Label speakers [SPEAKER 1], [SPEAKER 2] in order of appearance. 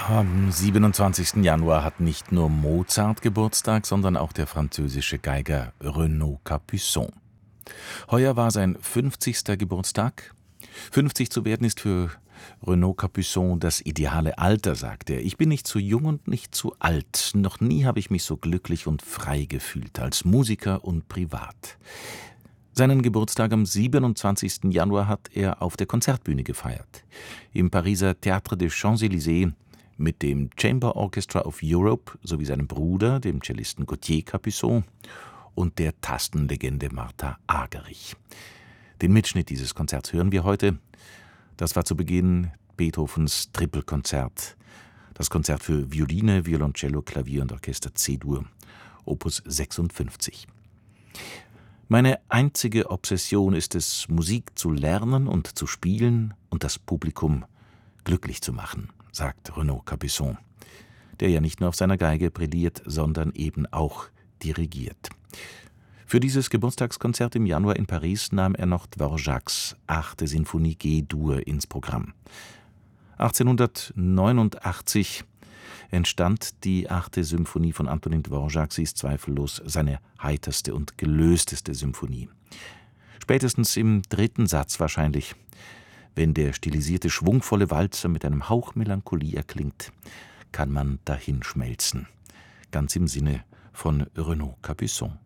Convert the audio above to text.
[SPEAKER 1] Am 27. Januar hat nicht nur Mozart Geburtstag, sondern auch der französische Geiger Renaud Capuçon. Heuer war sein 50. Geburtstag. 50 zu werden ist für Renaud Capuçon das ideale Alter, sagt er. Ich bin nicht zu jung und nicht zu alt. Noch nie habe ich mich so glücklich und frei gefühlt, als Musiker und privat. Seinen Geburtstag am 27. Januar hat er auf der Konzertbühne gefeiert. Im Pariser Théâtre des Champs-Élysées mit dem Chamber Orchestra of Europe sowie seinem Bruder, dem Cellisten Gauthier Capuçon, und der Tastenlegende Martha Argerich. Den Mitschnitt dieses Konzerts hören wir heute. Das war zu Beginn Beethovens Tripelkonzert, das Konzert für Violine, Violoncello, Klavier und Orchester C-Dur, Opus 56. Meine einzige Obsession ist es, Musik zu lernen und zu spielen und das Publikum glücklich zu machen, sagt Renaud Capuçon, der ja nicht nur auf seiner Geige brilliert, sondern eben auch dirigiert. Für dieses Geburtstagskonzert im Januar in Paris nahm er noch Dvořáks 8. Sinfonie G-Dur ins Programm. 1889 entstand die 8. Symphonie von Antonín Dvořák. Sie ist zweifellos seine heiterste und gelösteste Symphonie. Spätestens im 3. Satz wahrscheinlich, wenn der stilisierte, schwungvolle Walzer mit einem Hauch Melancholie erklingt, kann man dahinschmelzen. Ganz im Sinne von Renaud Capuçon.